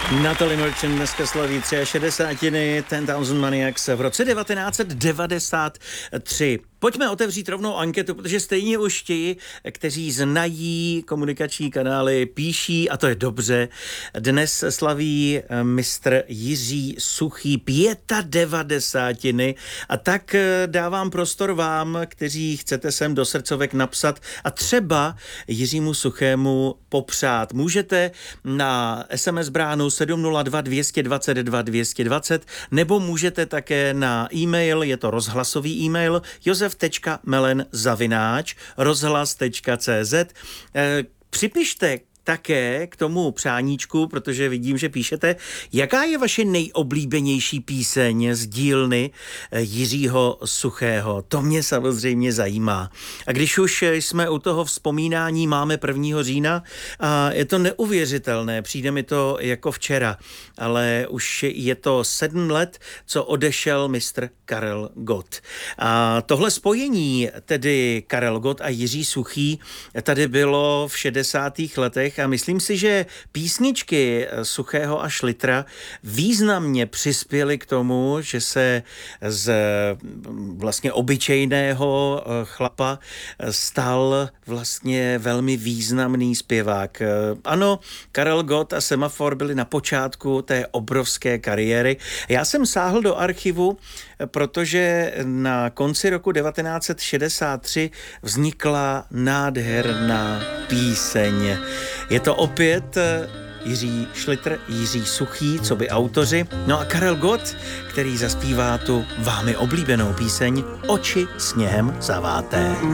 Natalie Merchant dneska slaví 63. 10,000 Maniacs v roce 1993. Pojďme otevřít rovnou anketu, protože stejně už ti, kteří znají komunikační kanály, píší, a to je dobře. Dnes slaví mistr Jiří Suchý 95. A tak dávám prostor vám, kteří chcete sem do srdcovek napsat a třeba Jiřímu Suchému popřát. Můžete na SMS bránu 702 222 220 nebo můžete také na e-mail, je to rozhlasový e-mail, josef.melen@rozhlas.cz. Připište také k tomu přáníčku, protože vidím, že píšete, jaká je vaše nejoblíbenější píseň z dílny Jiřího Suchého. To mě samozřejmě zajímá. A když už jsme u toho vzpomínání, máme 1. října a je to neuvěřitelné, přijde mi to jako včera, ale už je to 7 let, co odešel mistr Karel Gott. A tohle spojení, tedy Karel Gott a Jiří Suchý, tady bylo v 60. letech a myslím si, že písničky Suchého a Šlitra významně přispěly k tomu, že se z vlastně obyčejného chlapa stal vlastně velmi významný zpěvák. Ano, Karel Gott a Semafor byli na počátku té obrovské kariéry. Já jsem sáhl do archivu, protože na konci roku 1963 vznikla nádherná píseň. Je to opět Jiří Šlitr, Jiří Suchý, co by autoři, no a Karel Gott, který zaspívá tu vámi oblíbenou píseň Oči sněhem zaváté.